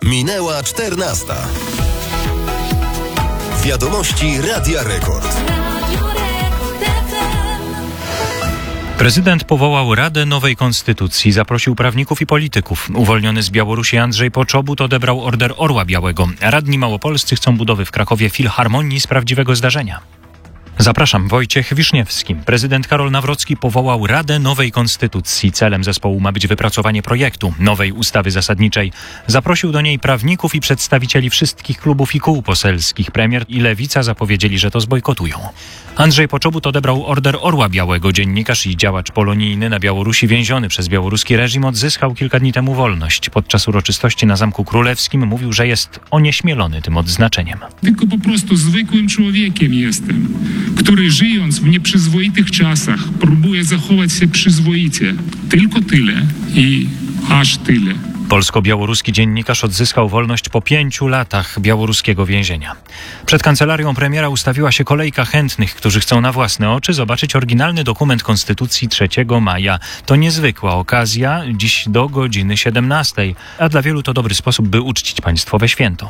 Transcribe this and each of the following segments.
Minęła 14. Wiadomości Radia Rekord. Prezydent powołał Radę Nowej Konstytucji, zaprosił prawników i polityków. Uwolniony z Białorusi Andrzej Poczobut odebrał Order Orła Białego. Radni małopolscy chcą budowy w Krakowie filharmonii z prawdziwego zdarzenia. Zapraszam, Wojciech Wiszniewski. Prezydent Karol Nawrocki powołał Radę Nowej Konstytucji. Celem zespołu ma być wypracowanie projektu nowej ustawy zasadniczej. Zaprosił do niej prawników i przedstawicieli wszystkich klubów i kół poselskich. Premier i Lewica zapowiedzieli, że to zbojkotują. Andrzej Poczobut odebrał Order Orła Białego. Dziennikarz i działacz polonijny na Białorusi więziony przez białoruski reżim odzyskał kilka dni temu wolność. Podczas uroczystości na Zamku Królewskim mówił, że jest onieśmielony tym odznaczeniem. Tylko po prostu zwykłym człowiekiem jestem, który żyjąc w nieprzyzwoitych czasach próbuje zachować się przyzwoicie. Tylko tyle i aż tyle. Polsko-białoruski dziennikarz odzyskał wolność po 5 latach białoruskiego więzienia. Przed kancelarią premiera ustawiła się kolejka chętnych, którzy chcą na własne oczy zobaczyć oryginalny dokument Konstytucji 3 maja. To niezwykła okazja, dziś do godziny 17, a dla wielu to dobry sposób, by uczcić państwowe święto.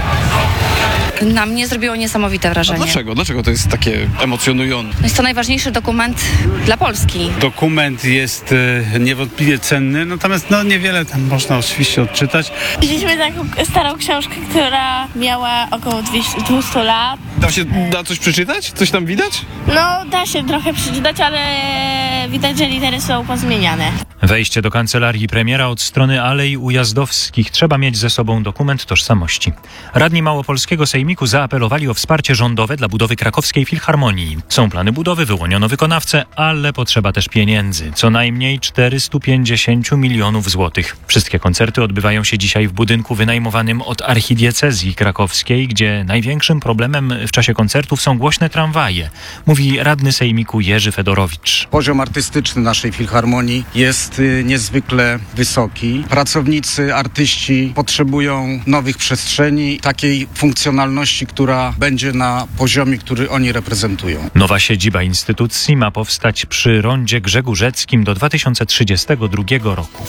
Na mnie zrobiło niesamowite wrażenie. A dlaczego? Dlaczego to jest takie emocjonujące? Jest to najważniejszy dokument dla Polski. Dokument jest niewątpliwie cenny, natomiast niewiele tam można oczywiście odczytać. Wzięliśmy taką starą książkę, która miała około 200 lat. Da coś przeczytać? Coś tam widać? Da się trochę przeczytać, ale widać, że litery są pozmieniane. Wejście do kancelarii premiera od strony Alei Ujazdowskich. Trzeba mieć ze sobą dokument tożsamości. Radni Małopolskiego Sejmiku zaapelowali o wsparcie rządowe dla budowy krakowskiej filharmonii. Są plany budowy, wyłoniono wykonawcę, ale potrzeba też pieniędzy. Co najmniej 450 milionów złotych. Wszystkie koncerty odbywają się dzisiaj w budynku wynajmowanym od archidiecezji krakowskiej, gdzie największym problemem w czasie koncertów są głośne tramwaje, mówi radny Sejmiku Jerzy Fedorowicz. Poziom artystyczny naszej filharmonii jest niezwykle wysoki. Pracownicy, artyści potrzebują nowych przestrzeni, takiej funkcjonalności, która będzie na poziomie, który oni reprezentują. Nowa siedziba instytucji ma powstać przy rondzie Grzegórzeckim do 2032 roku.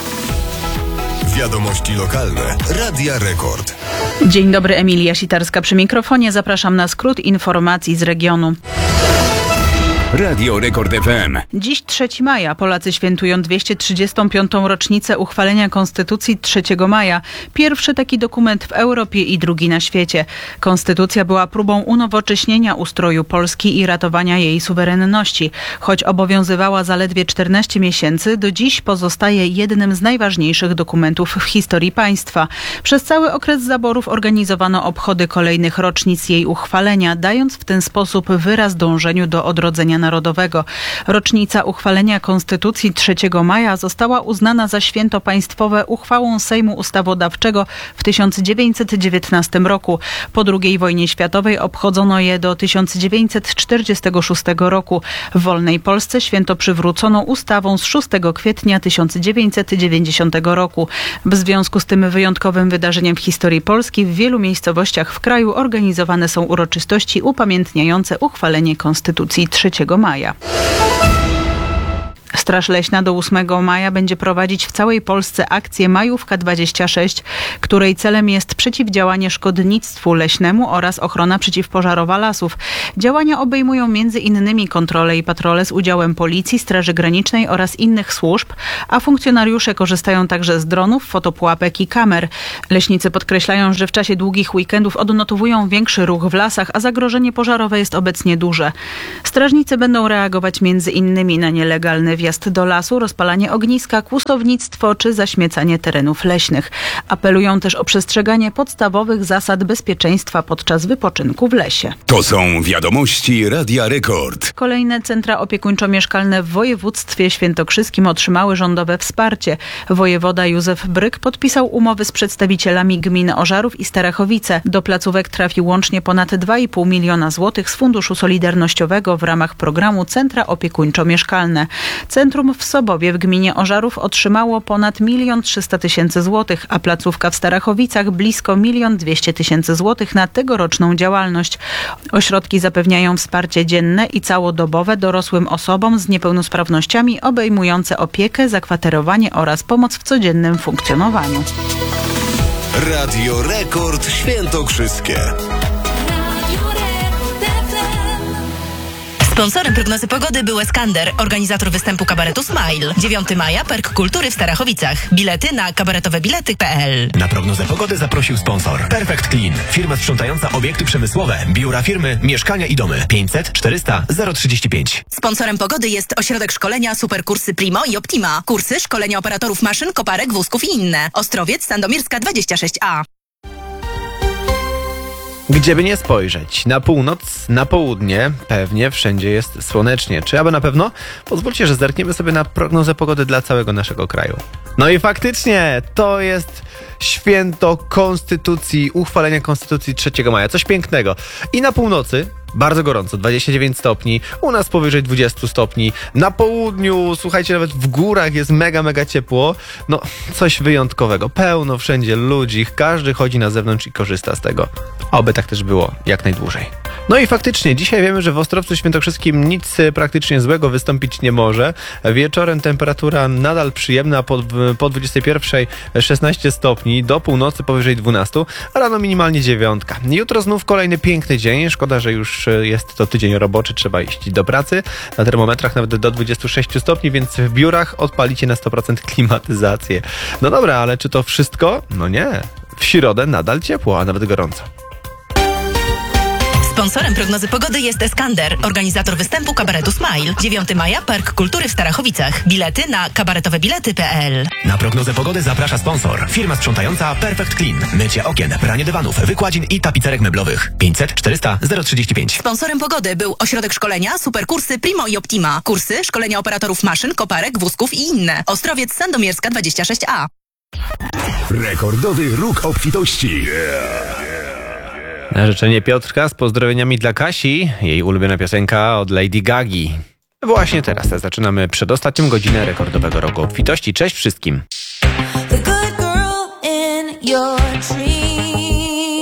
Wiadomości lokalne. Radia Rekord. Dzień dobry, Emilia Sitarska przy mikrofonie. Zapraszam na skrót informacji z regionu. Radio Rekord FM. Dziś 3 maja. Polacy świętują 235. rocznicę uchwalenia Konstytucji 3 maja. Pierwszy taki dokument w Europie i drugi na świecie. Konstytucja była próbą unowocześnienia ustroju Polski i ratowania jej suwerenności. Choć obowiązywała zaledwie 14 miesięcy, do dziś pozostaje jednym z najważniejszych dokumentów w historii państwa. Przez cały okres zaborów organizowano obchody kolejnych rocznic jej uchwalenia, dając w ten sposób wyraz dążeniu do odrodzenia narodowego. Rocznica uchwalenia Konstytucji 3 maja została uznana za święto państwowe uchwałą Sejmu Ustawodawczego w 1919 roku. Po II wojnie światowej obchodzono je do 1946 roku. W wolnej Polsce święto przywrócono ustawą z 6 kwietnia 1990 roku. W związku z tym wyjątkowym wydarzeniem w historii Polski w wielu miejscowościach w kraju organizowane są uroczystości upamiętniające uchwalenie Konstytucji 3 maja. Straż Leśna do 8 maja będzie prowadzić w całej Polsce akcję Majówka 26, której celem jest przeciwdziałanie szkodnictwu leśnemu oraz ochrona przeciwpożarowa lasów. Działania obejmują m.in. kontrole i patrole z udziałem Policji, Straży Granicznej oraz innych służb, a funkcjonariusze korzystają także z dronów, fotopułapek i kamer. Leśnicy podkreślają, że w czasie długich weekendów odnotowują większy ruch w lasach, a zagrożenie pożarowe jest obecnie duże. Strażnicy będą reagować m.in. na nielegalne wjazd do lasu, rozpalanie ogniska, kłusownictwo czy zaśmiecanie terenów leśnych. Apelują też o przestrzeganie podstawowych zasad bezpieczeństwa podczas wypoczynku w lesie. To są wiadomości Radia Rekord. Kolejne centra opiekuńczo-mieszkalne w województwie świętokrzyskim otrzymały rządowe wsparcie. Wojewoda Józef Bryk podpisał umowy z przedstawicielami gmin Ożarów i Starachowice. Do placówek trafi łącznie ponad 2,5 miliona złotych z Funduszu Solidarnościowego w ramach programu Centra Opiekuńczo-Mieszkalne. Centrum w Sobowie w gminie Ożarów otrzymało ponad 1 300 000 złotych, a placówka w Starachowicach blisko 1 200 000 złotych na tegoroczną działalność. Ośrodki zapewniają wsparcie dzienne i całodobowe dorosłym osobom z niepełnosprawnościami obejmujące opiekę, zakwaterowanie oraz pomoc w codziennym funkcjonowaniu. Radio Rekord Świętokrzyskie. Sponsorem prognozy pogody był Eskander, organizator występu kabaretu Smile. 9 maja, Park Kultury w Starachowicach. Bilety na kabaretowebilety.pl. Na prognozę pogody zaprosił sponsor Perfect Clean, firma sprzątająca obiekty przemysłowe, biura firmy, mieszkania i domy. 500 400 035. Sponsorem pogody jest ośrodek szkolenia Superkursy Primo i Optima. Kursy szkolenia operatorów maszyn, koparek, wózków i inne. Ostrowiec, Sandomierska 26A. Gdzieby nie spojrzeć, na północ, na południe, pewnie wszędzie jest słonecznie. Czy aby na pewno? Pozwólcie, że zerkniemy sobie na prognozę pogody dla całego naszego kraju. No i faktycznie, to jest święto Konstytucji, uchwalenia Konstytucji 3 maja. Coś pięknego. I na północy bardzo gorąco, 29 stopni, u nas powyżej 20 stopni, na południu, słuchajcie, nawet w górach jest mega ciepło, no coś wyjątkowego, pełno wszędzie ludzi, każdy chodzi na zewnątrz i korzysta z tego. Oby tak też było jak najdłużej. No i faktycznie, dzisiaj wiemy, że w Ostrowcu Świętokrzyskim nic praktycznie złego wystąpić nie może. Wieczorem temperatura nadal przyjemna, po 21 16 stopni, do północy powyżej 12, a rano minimalnie 9. Jutro znów kolejny piękny dzień, szkoda, że już jest to tydzień roboczy, trzeba iść do pracy. Na termometrach nawet do 26 stopni, więc w biurach odpalicie na 100% klimatyzację. No dobra, ale czy to wszystko? No nie. W środę nadal ciepło, a nawet gorąco. Sponsorem prognozy pogody jest Eskander, organizator występu kabaretu Smile. 9 maja, Park Kultury w Starachowicach. Bilety na kabaretowebilety.pl. Na prognozę pogody zaprasza sponsor firma sprzątająca Perfect Clean, mycie okien, pranie dywanów, wykładzin i tapicerek meblowych. 500 400 035. Sponsorem pogody był ośrodek szkolenia Superkursy Primo i Optima. Kursy szkolenia operatorów maszyn, koparek, wózków i inne. Ostrowiec, Sandomierska 26A. Rekordowy róg obfitości. Na życzenie Piotrka z pozdrowieniami dla Kasi, jej ulubiona piosenka od Lady Gagi. Właśnie teraz zaczynamy przedostatnią godzinę rekordowego roku obfitości. Cześć wszystkim! The good girl in your